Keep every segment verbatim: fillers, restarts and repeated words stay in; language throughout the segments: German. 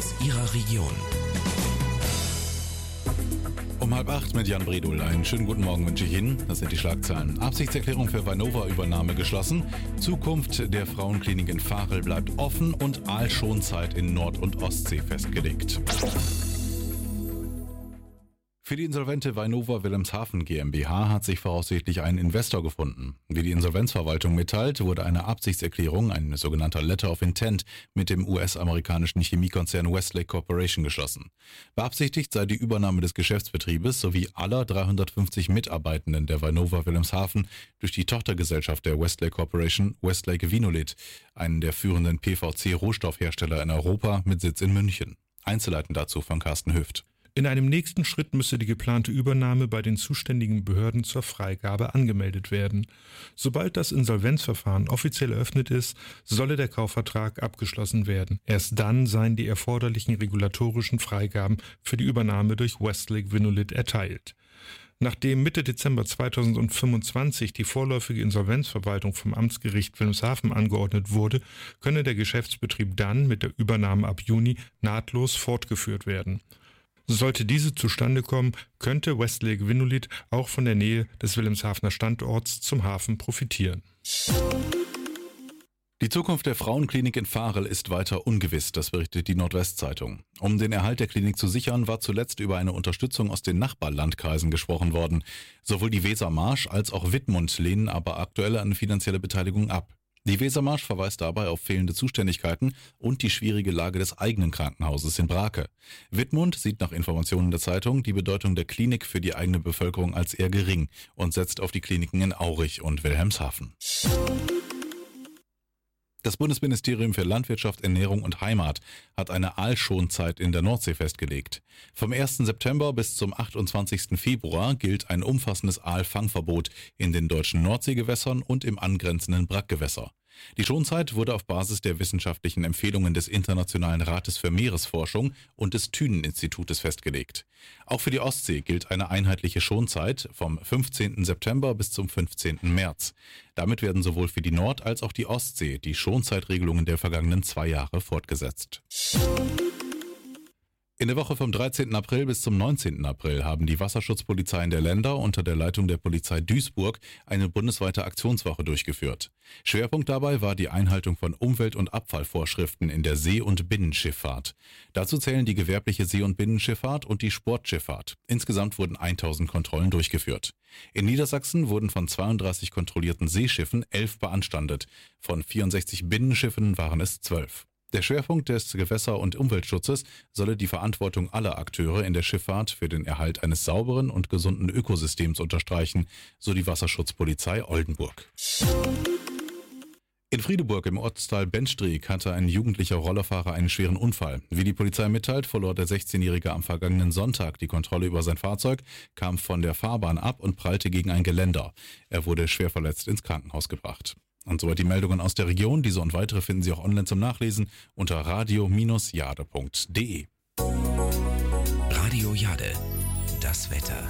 aus Ihrer Region. Um halb acht mit Jan Bredul. Einen schönen guten Morgen wünsche ich Ihnen. Das sind die Schlagzeilen. Absichtserklärung für Vynova-Übernahme geschlossen. Zukunft der Frauenklinik in Varel bleibt offen und Aalschonzeit in Nord- und Ostsee festgelegt. Für die insolvente Vynova Wilhelmshaven GmbH hat sich voraussichtlich ein Investor gefunden. Wie die Insolvenzverwaltung mitteilt, wurde eine Absichtserklärung, ein sogenannter Letter of Intent, mit dem U S-amerikanischen Chemiekonzern Westlake Corporation geschlossen. Beabsichtigt sei die Übernahme des Geschäftsbetriebes sowie aller dreihundertfünfzig Mitarbeitenden der Vynova Wilhelmshaven durch die Tochtergesellschaft der Westlake Corporation, Westlake Vinolith, einen der führenden P V C-Rohstoffhersteller in Europa mit Sitz in München. Einzelheiten dazu von Carsten Hüft. In einem nächsten Schritt müsse die geplante Übernahme bei den zuständigen Behörden zur Freigabe angemeldet werden. Sobald das Insolvenzverfahren offiziell eröffnet ist, solle der Kaufvertrag abgeschlossen werden. Erst dann seien die erforderlichen regulatorischen Freigaben für die Übernahme durch Westlake Vinolith erteilt. Nachdem Mitte Dezember zweitausendfünfundzwanzig die vorläufige Insolvenzverwaltung vom Amtsgericht Wilhelmshaven angeordnet wurde, könne der Geschäftsbetrieb dann mit der Übernahme ab Juni nahtlos fortgeführt werden. Sollte diese zustande kommen, könnte Westlake Vinolith auch von der Nähe des Wilhelmshavener Standorts zum Hafen profitieren. Die Zukunft der Frauenklinik in Varel ist weiter ungewiss, das berichtet die Nordwestzeitung. Um den Erhalt der Klinik zu sichern, war zuletzt über eine Unterstützung aus den Nachbarlandkreisen gesprochen worden. Sowohl die Wesermarsch als auch Wittmund lehnen aber aktuell eine finanzielle Beteiligung ab. Die Wesermarsch verweist dabei auf fehlende Zuständigkeiten und die schwierige Lage des eigenen Krankenhauses in Brake. Wittmund sieht nach Informationen der Zeitung die Bedeutung der Klinik für die eigene Bevölkerung als eher gering und setzt auf die Kliniken in Aurich und Wilhelmshaven. Das Bundesministerium für Landwirtschaft, Ernährung und Heimat hat eine Aalschonzeit in der Nordsee festgelegt. Vom ersten September bis zum achtundzwanzigsten Februar gilt ein umfassendes Aalfangverbot in den deutschen Nordseegewässern und im angrenzenden Brackgewässer. Die Schonzeit wurde auf Basis der wissenschaftlichen Empfehlungen des Internationalen Rates für Meeresforschung und des Thünen-Institutes festgelegt. Auch für die Ostsee gilt eine einheitliche Schonzeit vom fünfzehnten September bis zum fünfzehnten März. Damit werden sowohl für die Nord- als auch die Ostsee die Schonzeitregelungen der vergangenen zwei Jahre fortgesetzt. In der Woche vom dreizehnten April bis zum neunzehnten April haben die Wasserschutzpolizeien der Länder unter der Leitung der Polizei Duisburg eine bundesweite Aktionswoche durchgeführt. Schwerpunkt dabei war die Einhaltung von Umwelt- und Abfallvorschriften in der See- und Binnenschifffahrt. Dazu zählen die gewerbliche See- und Binnenschifffahrt und die Sportschifffahrt. Insgesamt wurden tausend Kontrollen durchgeführt. In Niedersachsen wurden von zweiunddreißig kontrollierten Seeschiffen elf beanstandet. Von vierundsechzig Binnenschiffen waren es zwölf. Der Schwerpunkt des Gewässer- und Umweltschutzes solle die Verantwortung aller Akteure in der Schifffahrt für den Erhalt eines sauberen und gesunden Ökosystems unterstreichen, so die Wasserschutzpolizei Oldenburg. In Friedeburg im Ortsteil Benstreek hatte ein jugendlicher Rollerfahrer einen schweren Unfall. Wie die Polizei mitteilt, verlor der sechzehnjährige am vergangenen Sonntag die Kontrolle über sein Fahrzeug, kam von der Fahrbahn ab und prallte gegen ein Geländer. Er wurde schwer verletzt ins Krankenhaus gebracht. Und soweit die Meldungen aus der Region. Diese und weitere finden Sie auch online zum Nachlesen unter radio Bindestrich jade punkt de. Radio Jade, das Wetter.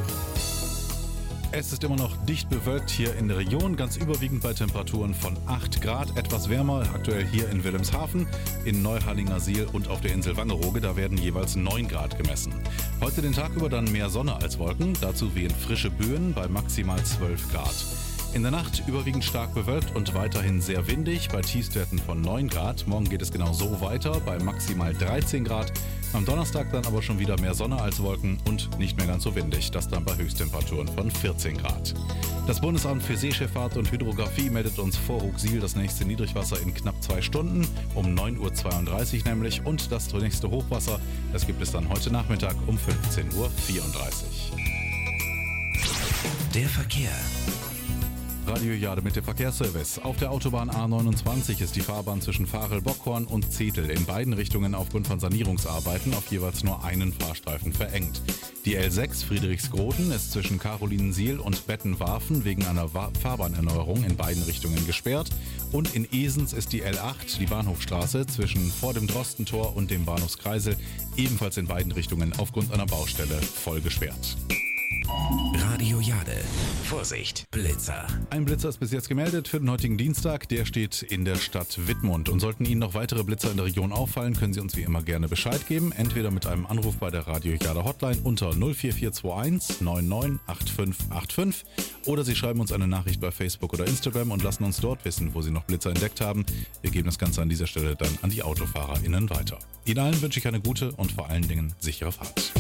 Es ist immer noch dicht bewölkt hier in der Region, ganz überwiegend bei Temperaturen von acht Grad, etwas wärmer, aktuell hier in Wilhelmshaven, in Neuhallingersiel und auf der Insel Wangerooge, da werden jeweils neun Grad gemessen. Heute den Tag über dann mehr Sonne als Wolken, dazu wehen frische Böen bei maximal zwölf Grad. In der Nacht überwiegend stark bewölkt und weiterhin sehr windig bei Tiefstwerten von neun Grad. Morgen geht es genau so weiter bei maximal dreizehn Grad. Am Donnerstag dann aber schon wieder mehr Sonne als Wolken und nicht mehr ganz so windig. Das dann bei Höchsttemperaturen von vierzehn Grad. Das Bundesamt für Seeschifffahrt und Hydrographie meldet uns vor Rucksiel das nächste Niedrigwasser in knapp zwei Stunden, um neun Uhr zweiunddreißig nämlich. Und das nächste Hochwasser, das gibt es dann heute Nachmittag um fünfzehn Uhr vierunddreißig. Der Verkehr. Radio Jade mit dem Verkehrsservice. Auf der Autobahn A neunundzwanzig ist die Fahrbahn zwischen Varel-Bockhorn und Zetel in beiden Richtungen aufgrund von Sanierungsarbeiten auf jeweils nur einen Fahrstreifen verengt. Die L sechs Friedrichsgroden ist zwischen Carolinensiel und Bettenwarfen wegen einer Fahrbahnerneuerung in beiden Richtungen gesperrt. Und in Esens ist die L acht, die Bahnhofstraße, zwischen vor dem Drostentor und dem Bahnhofskreisel ebenfalls in beiden Richtungen aufgrund einer Baustelle voll gesperrt. Radio Jade. Vorsicht, Blitzer. Ein Blitzer ist bis jetzt gemeldet für den heutigen Dienstag. Der steht in der Stadt Wittmund. Und sollten Ihnen noch weitere Blitzer in der Region auffallen, können Sie uns wie immer gerne Bescheid geben. Entweder mit einem Anruf bei der Radio Jade Hotline unter null vier vier zwei eins neun neun acht fünf acht fünf oder Sie schreiben uns eine Nachricht bei Facebook oder Instagram und lassen uns dort wissen, wo Sie noch Blitzer entdeckt haben. Wir geben das Ganze an dieser Stelle dann an die AutofahrerInnen weiter. Ihnen allen wünsche ich eine gute und vor allen Dingen sichere Fahrt.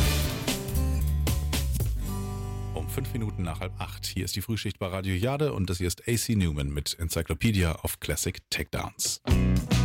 Um fünf Minuten nach halb acht. Hier ist die Frühschicht bei Radio Jade und das hier ist A C Newman mit Encyclopedia of Classic Takedowns.